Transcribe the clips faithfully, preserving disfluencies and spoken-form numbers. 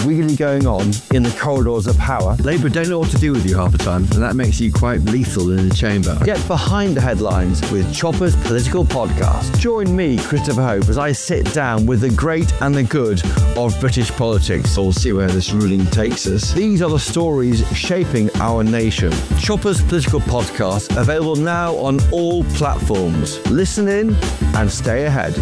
really going on in the corridors of power. Labour don't know what to do with you half the time, and that makes you quite lethal in the chamber. Get behind the headlines with Chopper's Political Podcast. Join me, Christopher Hope, as I sit down with the great and the good of British politics. We'll see where this ruling takes us. These are the stories shaping our nation. Chopper's Political Podcast, available now on all platforms. Listen in and stay ahead.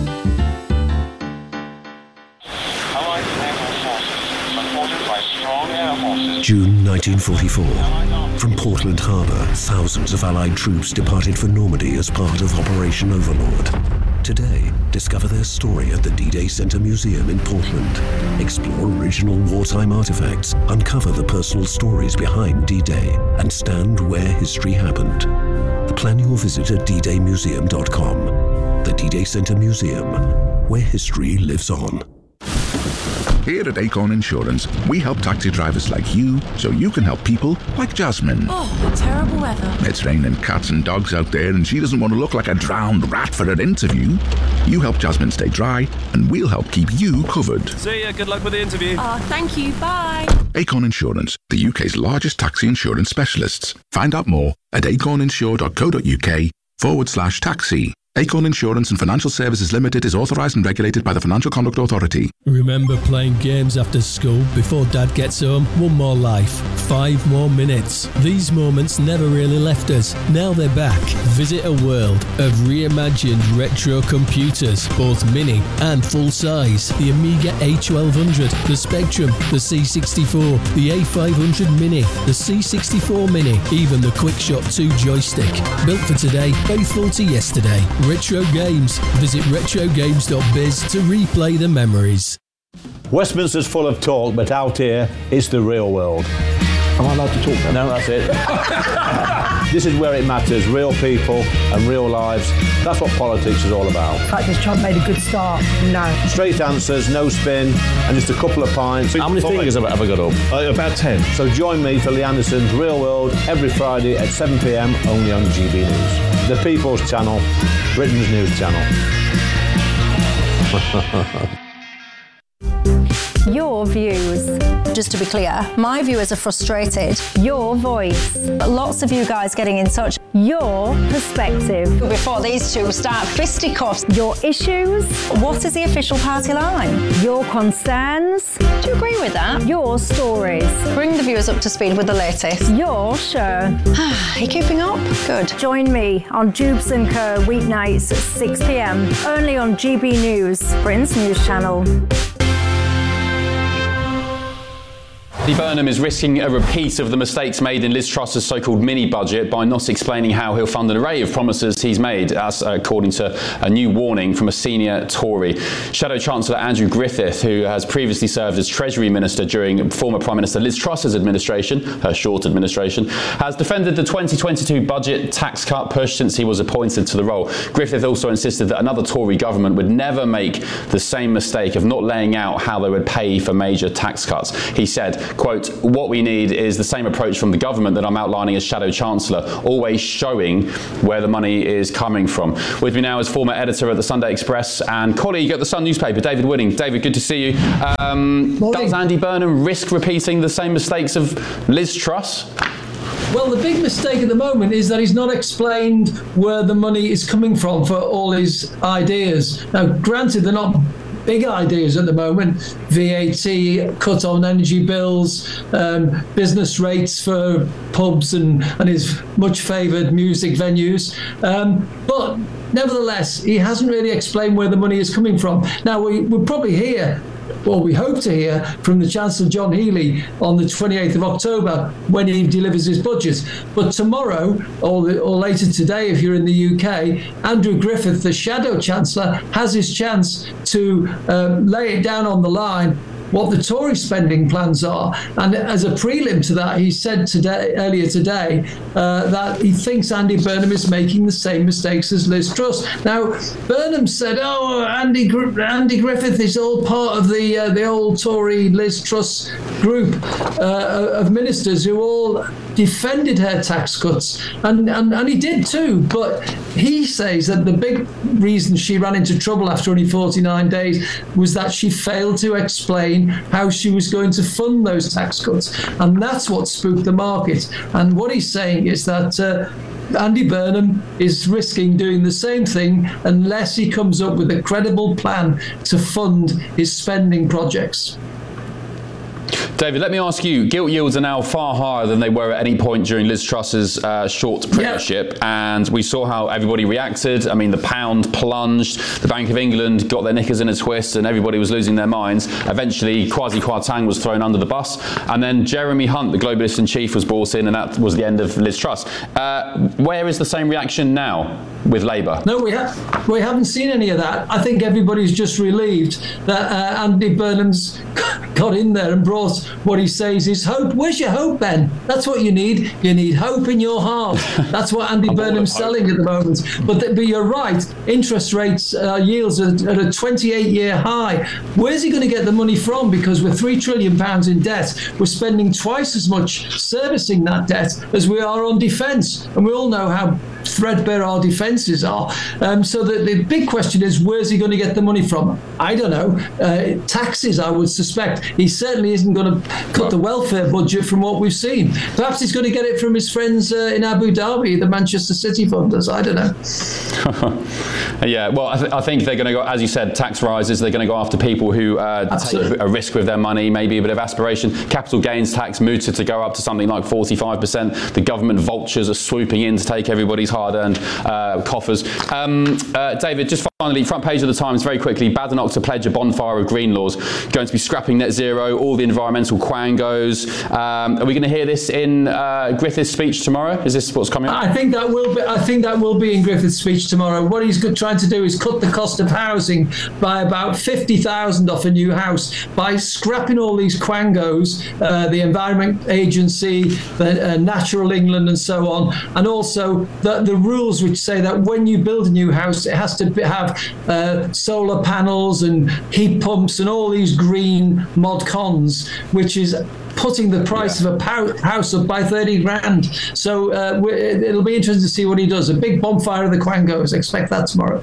June nineteen forty-four. From Portland Harbour, thousands of Allied troops departed for Normandy as part of Operation Overlord. Today, discover their story at the D-Day Centre Museum in Portland. Explore original wartime artefacts, uncover the personal stories behind D-Day, and stand where history happened. Plan your visit at d day museum dot com. The D-Day Centre Museum, where history lives on. Here at Acorn Insurance, we help taxi drivers like you so you can help people like Jasmine. Oh, terrible weather. It's raining cats and dogs out there and she doesn't want to look like a drowned rat for her interview. You help Jasmine stay dry and we'll help keep you covered. See ya, good luck with the interview. Oh, thank you, bye. Acorn Insurance, the U K's largest taxi insurance specialists. Find out more at acorninsure.co.uk forward slash taxi. Acorn Insurance and Financial Services Limited is authorised and regulated by the Financial Conduct Authority. Remember playing games after school before Dad gets home? One more life, five more minutes. These moments never really left us. Now they're back. Visit a world of reimagined retro computers, both mini and full size. The Amiga A twelve hundred, the Spectrum, the C sixty-four, the A five hundred Mini, the C sixty-four Mini, even the QuickShot two joystick. Built for today, faithful to yesterday. Retro Games. Visit retro games dot biz to replay the memories. Westminster's full of talk, but out here, it's the real world. Am I allowed to talk now? No, that's it. This is where it matters, real people and real lives. That's what politics is all about. In fact, has Trump made a good start? No. Straight answers, no spin, and just a couple of pints. How many Five. fingers have I ever got up? Uh, about ten. So join me for Lee Anderson's Real World every Friday at seven p m only on G B News. The People's Channel, Britain's news channel. Your views. Just to be clear, my viewers are frustrated. Your voice. Lots of you guys getting in touch. Your perspective. Before these two start fisticuffs. Your issues. What is the official party line? Your concerns. Do you agree with that? Your stories. Bring the viewers up to speed with the latest. Your show. Are you keeping up? Good. Join me on Jubes and Co. weeknights at six p m only on G B News, Britain's news channel. Andy Burnham is risking a repeat of the mistakes made in Liz Truss's so-called mini-budget by not explaining how he'll fund an array of promises he's made, as according to a new warning from a senior Tory. Shadow Chancellor Andrew Griffith, who has previously served as Treasury Minister during former Prime Minister Liz Truss's administration, her short administration, has defended the twenty twenty-two budget tax cut push since he was appointed to the role. Griffith also insisted that another Tory government would never make the same mistake of not laying out how they would pay for major tax cuts. He said, quote, "What we need is the same approach from the government that I'm outlining as Shadow Chancellor, always showing where the money is coming from." With me now is former editor at the Sunday Express and colleague at the Sun newspaper, David Winning. David, good to see you. Um, does Andy Burnham risk repeating the same mistakes of Liz Truss? Well, the big mistake at the moment is that he's not explained where the money is coming from for all his ideas. Now, granted, they're not big ideas at the moment. V A T cut on energy bills, um, business rates for pubs and, and his much favoured music venues. Um, but nevertheless, he hasn't really explained where the money is coming from. Now, we, we'll probably hear, well, we hope to hear from the Chancellor John Healey on the twenty-eighth of October when he delivers his budget. But tomorrow, or, the, or later today, if you're in the U K, Andrew Griffith, the Shadow Chancellor, has his chance to um, lay it down on the line what the Tory spending plans are. And as a prelim to that, he said today, earlier today, uh, that he thinks Andy Burnham is making the same mistakes as Liz Truss. Now, Burnham said, oh, Andy Gr- Andy Griffith is all part of the uh, the old Tory Liz Truss group uh, of ministers who all defended her tax cuts. And, and, and he did too, but he says that the big reason she ran into trouble after only forty-nine days was that she failed to explain questioning how she was going to fund those tax cuts. And that's what spooked the market. And what he's saying is that uh, Andy Burnham is risking doing the same thing unless he comes up with a credible plan to fund his spending projects. David, let me ask you, gilt yields are now far higher than they were at any point during Liz Truss's uh, short premiership, yep. and we saw how everybody reacted. I mean, the pound plunged, the Bank of England got their knickers in a twist, and everybody was losing their minds. Eventually, Kwasi Kwarteng was thrown under the bus, and then Jeremy Hunt, the globalist in chief, was brought in, and that was the end of Liz Truss. Uh, where is the same reaction now with Labour? No, we, ha- we haven't seen any of that. I think everybody's just relieved that uh, Andy Burnham's got in there and brought what he says is hope. Where's your hope, Ben? That's what you need. You need hope in your heart. That's what Andy Burnham's selling at the moment. But, th- but you're right. Interest rates, uh, yields are at a twenty-eight year high. Where's he going to get the money from? Because we're three trillion pounds in debt. We're spending twice as much servicing that debt as we are on defence. And we all know how threadbare our defences are. Um, so the, the big question is, where's he going to get the money from? I don't know. Uh, taxes, I would suspect. He certainly isn't going to cut the welfare budget from what we've seen. Perhaps he's going to get it from his friends uh, in Abu Dhabi, the Manchester City funders. I don't know. Yeah, well, I, th- I think they're going to go, as you said, tax rises. They're going to go after people who uh, take a risk with their money, maybe a bit of aspiration. Capital gains tax mooted to go up to something like forty-five percent. The government vultures are swooping in to take everybody's hard-earned uh, coffers. Um, uh, David, just finally, front page of the Times, very quickly, Badenoch to pledge a bonfire of green laws, going to be scrapping net zero, all the environmental quangos. Um, are we going to hear this in uh, Griffith's speech tomorrow? Is this what's coming up? I think that will be. I think that will be in Griffith's speech tomorrow. What he's trying to do is cut the cost of housing by about fifty thousand off a new house by scrapping all these quangos, uh, the Environment Agency, the uh, Natural England, and so on, and also the, the rules which say that when you build a new house, it has to have uh, solar panels and heat pumps and all these green mod cons, which is putting the price yeah. of a pow- house up by thirty grand. So uh, it'll be interesting to see what he does. A big bonfire of the quangos. Expect that tomorrow.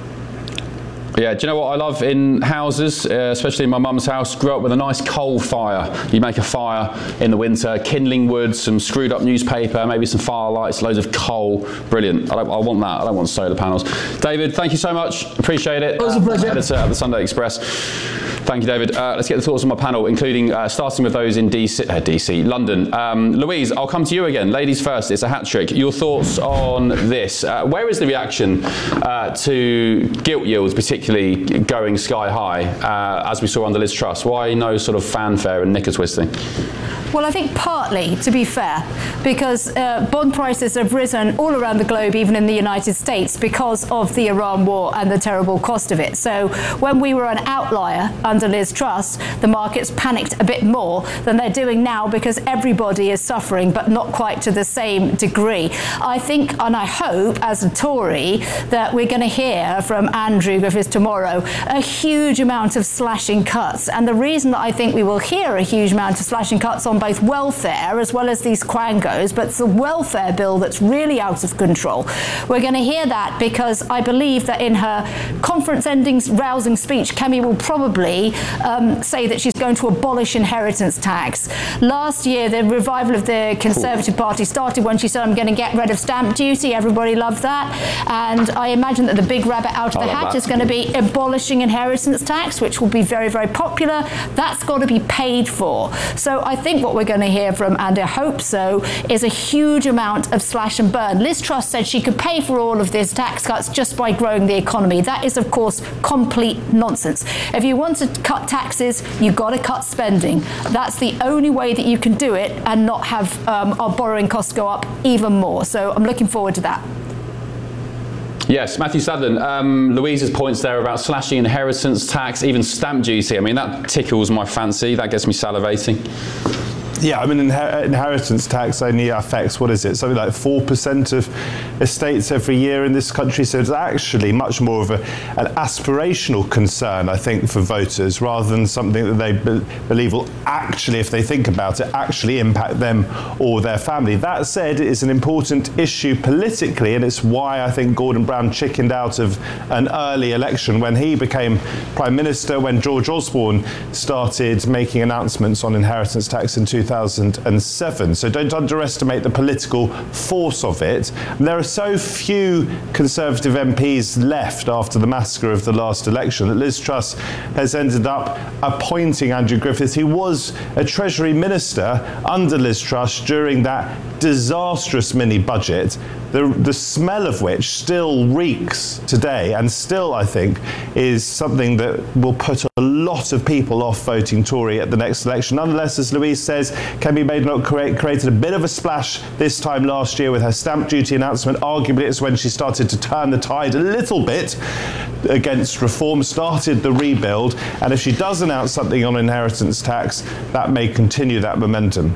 Yeah, do you know what I love in houses, uh, especially in my mum's house? Grew up with a nice coal fire. You make a fire in the winter, kindling wood, some screwed up newspaper, maybe some firelights, loads of coal. Brilliant. I, don't, I want that. I don't want solar panels. David, thank you so much. Appreciate it. It was a pleasure. Editor at the Sunday Express. Thank you, David. Uh, let's get the thoughts on my panel, including uh, starting with those in D C, uh, D C London. Um, Louise, I'll come to you again. Ladies first. It's a hat trick. Your thoughts on this? Uh, where is the reaction uh, to gilt yields, particularly going sky high, uh, as we saw under Liz Truss? Why no sort of fanfare and knicker twisting? Well, I think partly, to be fair, because uh, bond prices have risen all around the globe, even in the United States, because of the Iran war and the terrible cost of it. So when we were an outlier under Liz Truss, the markets panicked a bit more than they're doing now, because everybody is suffering, but not quite to the same degree. I think, and I hope, as a Tory, that we're going to hear from Andrew Griffiths tomorrow a huge amount of slashing cuts. And the reason that I think we will hear a huge amount of slashing cuts on both welfare as well as these quangos, but it's the welfare bill that's really out of control. We're going to hear that because I believe that in her conference-ending rousing speech, Kemi will probably um, say that she's going to abolish inheritance tax. Last year, the revival of the Conservative Party started when she said, I'm going to get rid of stamp duty. Everybody loved that. And I imagine that the big rabbit out of the hat is going to be abolishing inheritance tax, which will be very, very popular. That's got to be paid for. So I think what we're going to hear from, and I hope so, is a huge amount of slash and burn. Liz Truss said she could pay for all of these tax cuts just by growing the economy. That is, of course, complete nonsense. If you want to cut taxes, you've got to cut spending. That's the only way that you can do it and not have um, our borrowing costs go up even more. So I'm looking forward to that. Yes, Matthew Sutherland, um, Louise's points there about slashing inheritance tax, even stamp duty. I mean, that tickles my fancy. That gets me salivating. Yeah, I mean, inher- inheritance tax only affects, what is it, something like four percent of estates every year in this country. So it's actually much more of a, an aspirational concern, I think, for voters, rather than something that they be- believe will actually, if they think about it, actually impact them or their family. That said, it is an important issue politically, and it's why I think Gordon Brown chickened out of an early election when he became Prime Minister, when George Osborne started making announcements on inheritance tax in two thousand seven. So don't underestimate the political force of it. And there are so few Conservative M Ps left after the massacre of the last election that Liz Truss has ended up appointing Andrew Griffiths, who was a Treasury Minister under Liz Truss during that disastrous mini-budget, the, the smell of which still reeks today, and still, I think, is something that will put a lot of people off voting Tory at the next election. Nonetheless, as Louise says, Kemi Badenoch create, created a bit of a splash this time last year with her stamp duty announcement. Arguably, it's when she started to turn the tide a little bit against reform, started the rebuild, and if she does announce something on inheritance tax, that may continue that momentum.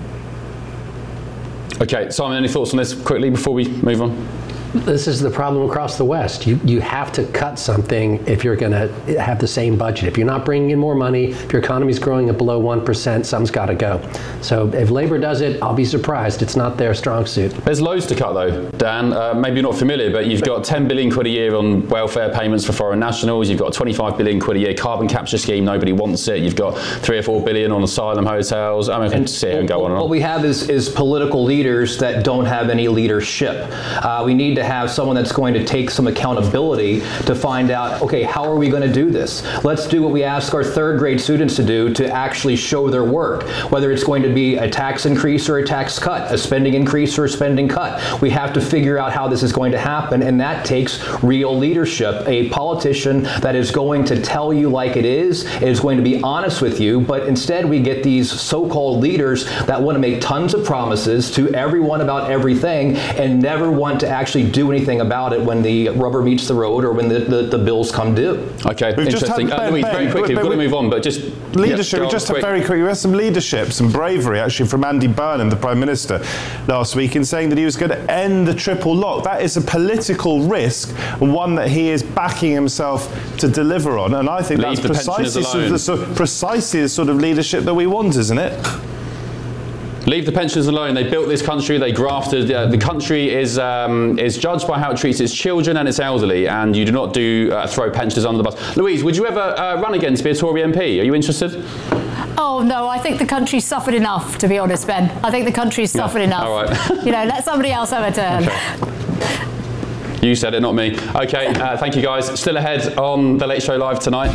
Okay, Simon, any thoughts on this quickly before we move on? This is the problem across the West. You you have to cut something if you're going to have the same budget. If you're not bringing in more money, if your economy's growing at below one percent, something's got to go. So if Labour does it, I'll be surprised. It's not their strong suit. There's loads to cut though, Dan. Uh, maybe you're not familiar, but you've got ten billion quid a year on welfare payments for foreign nationals. You've got twenty-five billion quid a year carbon capture scheme. Nobody wants it. You've got three or four billion on asylum hotels. I mean, I can sit here and go on and on. What we have is, is political leaders that don't have any leadership. Uh, we need to have someone that's going to take some accountability to find out, okay, how are we going to do this? Let's do what we ask our third grade students to do, to actually show their work, whether it's going to be a tax increase or a tax cut, a spending increase or a spending cut. We have to figure out how this is going to happen, and that takes real leadership. A politician that is going to tell you like it is, is going to be honest with you, but instead we get these so-called leaders that want to make tons of promises to everyone about everything and never want to actually do anything about it when the rubber meets the road or when the, the, the bills come due. Okay, We've interesting. Just had, uh, Louise, ben, very quickly, ben, we've got to we, move on, but just... Leadership, yeah, we just had quick. very quickly, we had some leadership, some bravery actually from Andy Burnham, the Prime Minister, last week in saying that he was going to end the triple lock. That is a political risk, and one that he is backing himself to deliver on, and I think Leave that's precisely, sort of the, sort of, precisely the sort of leadership that we want, isn't it? Leave the pensioners alone. They built this country. They grafted. Uh, the country is um, is judged by how it treats its children and its elderly, and you do not do uh, throw pensioners under the bus. Louise, would you ever uh, run again to be a Tory M P? Are you interested? Oh no, I think the country's suffered enough, to be honest, Ben. I think the country's suffered yeah. enough. All right. You know, let somebody else have a turn. Okay. You said it, not me. Okay, uh, thank you guys. Still ahead on The Late Show Live tonight.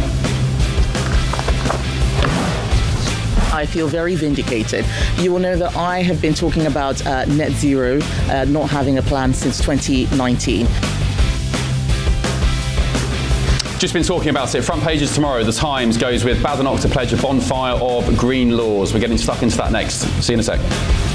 I feel very vindicated. You will know that I have been talking about uh, net zero, uh, not having a plan since twenty nineteen. Just been talking about it. Front pages tomorrow. The Times goes with Badenoch to pledge a bonfire of green laws. We're getting stuck into that next. See you in a sec.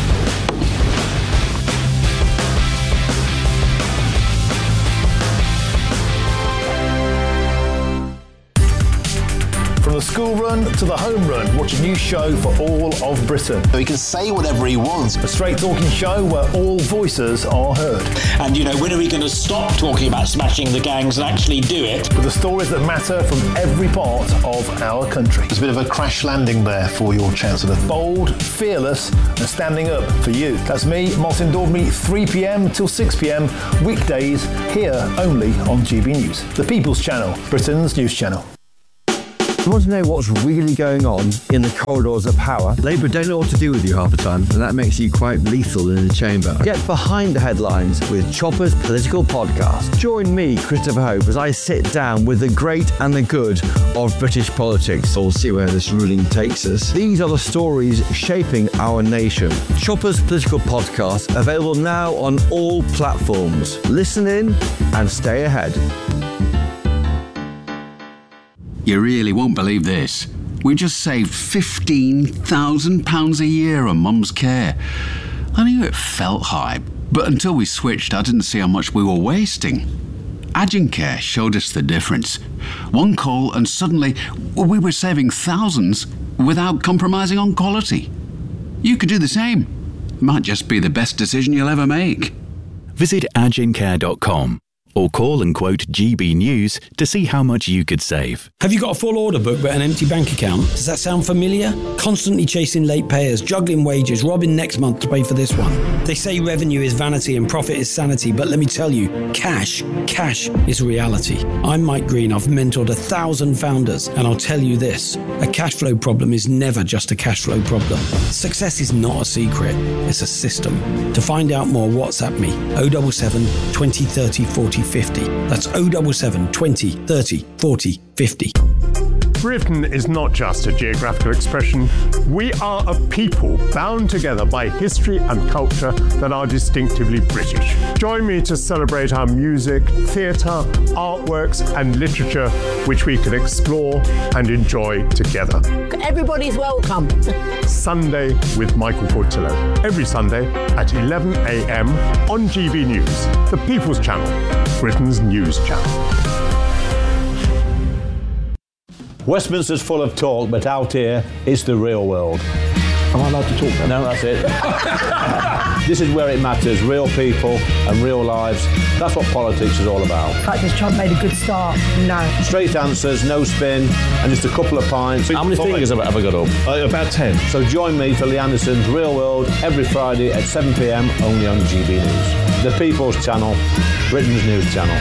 From the school run to the home run, watch a new show for all of Britain. He can say whatever he wants. A straight talking show where all voices are heard. And, you know, when are we going to stop talking about smashing the gangs and actually do it? With the stories that matter from every part of our country. There's a bit of a crash landing there for your Chancellor. Bold, fearless, and standing up for you. That's me, Martin Daubney, three p.m. till six p.m. weekdays, here only on G B News. The People's Channel, Britain's news channel. You want to know what's really going on in the corridors of power? Labour don't know what to do with you half the time, and that makes you quite lethal in the chamber. Get behind the headlines with Chopper's Political Podcast. Join me, Christopher Hope, as I sit down with the great and the good of British politics. We'll see where this ruling takes us. These are the stories shaping our nation. Chopper's Political Podcast, available now on all platforms. Listen in and stay ahead. You really won't believe this. We just saved fifteen thousand pounds a year on Mum's care. I knew it felt high, but until we switched, I didn't see how much we were wasting. Agencare showed us the difference. One call and suddenly we were saving thousands without compromising on quality. You could do the same. Might just be the best decision you'll ever make. Visit agencare dot com or call and quote G B News to see how much you could save. Have you got a full order book but an empty bank account? Does that sound familiar? Constantly chasing late payers, juggling wages, robbing next month to pay for this one. They say revenue is vanity and profit is sanity, but let me tell you, cash, cash is reality. I'm Mike Green. I've mentored a thousand founders, and I'll tell you this, a cash flow problem is never just a cash flow problem. Success is not a secret, it's a system. To find out more, WhatsApp me, oh seven seven, twenty, thirty, forty, fifty. That's oh seven seven, twenty, thirty, forty, fifty. Britain is not just a geographical expression. We are a people bound together by history and culture that are distinctively British. Join me to celebrate our music, theatre, artworks and literature, which we can explore and enjoy together. Everybody's welcome. Sunday with Michael Portillo. Every Sunday at eleven a m on G B News, the People's Channel, Britain's news channel. Westminster's full of talk, but out here, it's the real world. Am I allowed to talk then? No, that's it. This is where it matters, real people and real lives. That's what politics is all about. In fact, has Trump made a good start? No. Straight answers, no spin, and just a couple of pints. How many fingers have I ever got up? Uh, about ten. So join me for Lee Anderson's Real World every Friday at seven p m only on G B News. The People's Channel, Britain's news channel.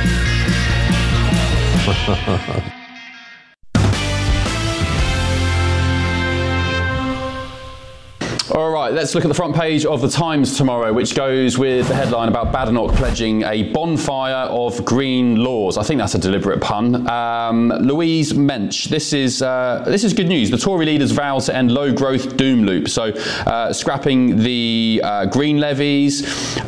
All right, let's look at the front page of the Times tomorrow, which goes with the headline about Badenoch pledging a bonfire of green laws. I think that's a deliberate pun. Um, Louise Mensch, this is uh, this is good news. The Tory leaders vow to end low-growth doom loop. So, uh, scrapping the uh, green levies,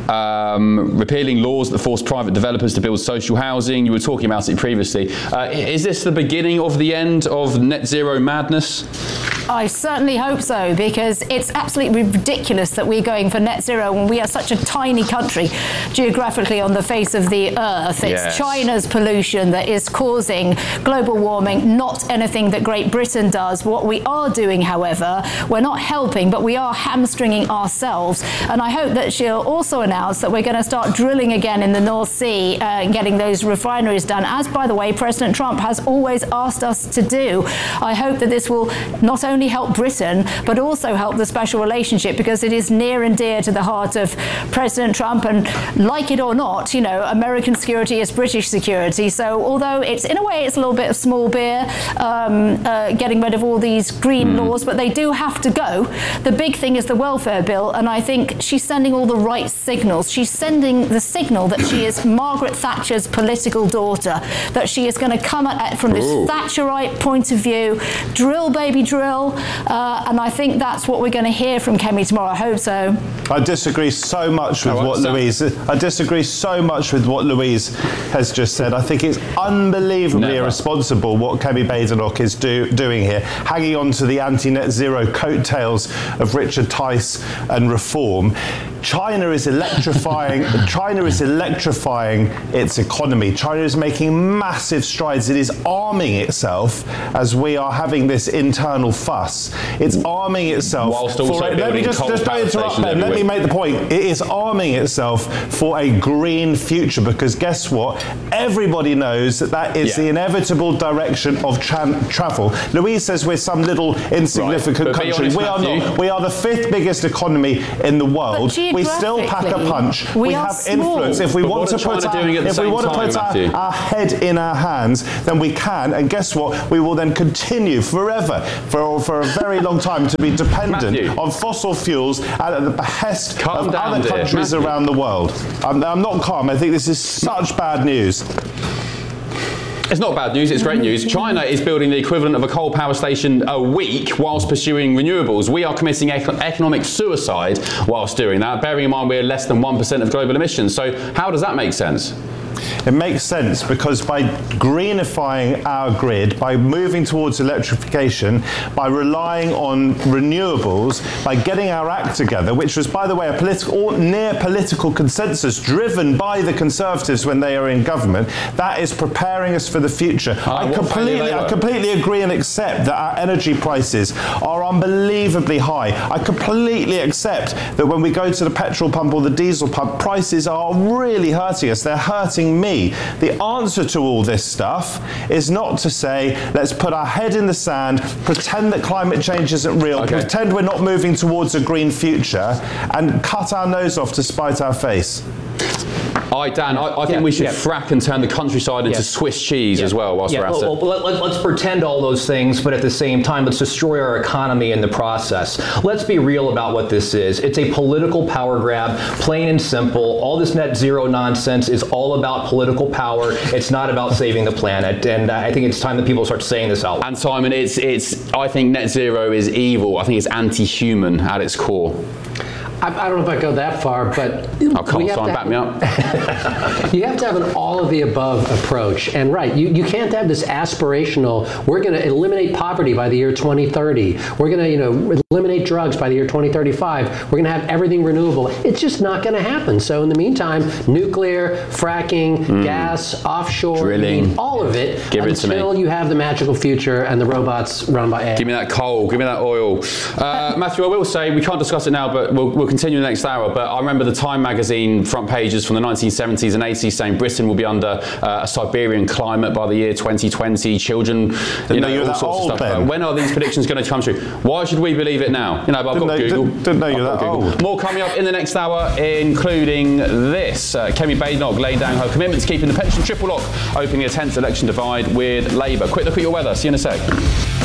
um, repealing laws that force private developers to build social housing. You were talking about it previously. Uh, is this the beginning of the end of net zero madness? I certainly hope so, because it's absolutely ridiculous that we're going for net zero when we are such a tiny country geographically on the face of the earth. It's Yes. China's pollution that is causing global warming, not anything that Great Britain does. What we are doing, however, we're not helping, but we are hamstringing ourselves. And I hope that she'll also announce that we're going to start drilling again in the North Sea uh, and getting those refineries done, as, by the way, President Trump has always asked us to do. I hope that this will not only only help Britain, but also help the special relationship, because it is near and dear to the heart of President Trump. And like it or not, you know, American security is British security. So although it's, in a way, it's a little bit of small beer, um, uh, getting rid of all these green mm. laws, but they do have to go. The big thing is the welfare bill, and I think she's sending all the right signals. She's sending the signal that she is Margaret Thatcher's political daughter, that she is going to come at it from this Ooh. Thatcherite point of view, drill, baby, drill. Uh, and I think that's what we're going to hear from Kemi tomorrow. I hope so. I disagree so much with oh, what Louise. I disagree so much with what Louise has just said. I think it's unbelievably Never. irresponsible what Kemi Badenoch is do, doing here, hanging on to the anti-net zero coattails of Richard Tice and Reform. China is electrifying. China is electrifying its economy. China is making massive strides. It is arming itself as we are having this internal fuss. It's arming itself. Whilst also for a, building let me just, coal just don't power interrupt, stations Ben. Let me everywhere. make the point. It is arming itself for a green future, because guess what? Everybody knows that that is Yeah. the inevitable direction of tra- travel. Louise says we're some little insignificant Right, but be country. honest, We are Matthew. not. We are the fifth biggest economy in the world. We still pack a punch. we We, are have small. influence. If we But want what to are put, China our, doing at the if we same want to time, put our, Matthew? our head in our hands, then we can. And guess what? We will then continue forever, for, for a very long time, to be dependent Matthew. on fossil fuels and at the behest Calm of down, other dear. countries Matthew. around the world. I'm, I'm not calm. I think this is such bad news. It's not bad news, it's great news. China is building the equivalent of a coal power station a week whilst pursuing renewables. We are committing ec- economic suicide whilst doing that, bearing in mind we're less than one percent of global emissions. So how does that make sense? It makes sense because by greenifying our grid, by moving towards electrification, by relying on renewables, by getting our act together, which was, by the way, a political, near political consensus driven by the Conservatives when they are in government, that is preparing us for the future. Uh, I completely, I completely agree and accept that our energy prices are unbelievably high. I completely accept that when we go to the petrol pump or the diesel pump, prices are really hurting us. They're hurting me. The answer to all this stuff is not to say, let's put our head in the sand, pretend that climate change isn't real, okay. pretend we're not moving towards a green future, and cut our nose off to spite our face. All right, Dan, I, I think yeah, we should yeah. frack and turn the countryside into yeah. Swiss cheese yeah. as well whilst yeah. we're at well, it. Well, let, let's pretend all those things, but at the same time, let's destroy our economy in the process. Let's be real about what this is. It's a political power grab, plain and simple. All this net zero nonsense is all about political power. It's not about saving the planet. And uh, I think it's time that people start saying this out loud. And Simon, it's, it's, I think net zero is evil. I think it's anti-human at its core. I, I don't know if I go that far, but oh, come on, Simon, back me up. You have to have an all-of-the-above approach. And right, you, you can't have this aspirational, we're going to eliminate poverty by the year twenty thirty. We're going to, you know, eliminate drugs by the year twenty thirty-five. We're going to have everything renewable. It's just not going to happen. So in the meantime, nuclear, fracking, mm. gas, offshore, drilling, all of it, Give it to me. until you have the magical future and the robots run by A I. Give me that coal, give me that oil. Uh, Matthew, I will say, we can't discuss it now, but we'll, we'll continue the next hour. But I remember the Time magazine front pages from the nineteen seventies and eighties saying Britain will be under uh, a Siberian climate by the year twenty twenty. Children, you know, all sorts old, of stuff. Ben. When are these predictions going to come true? Why should we believe it now? You know, but I've didn't got know, Google. Didn't, didn't know you're that Google. old. More coming up in the next hour, including this. Uh, Kemi Badenoch laying down her commitment to keeping the pension triple lock, opening a tenth election divide with Labour. Quick look at your weather. See you in a sec.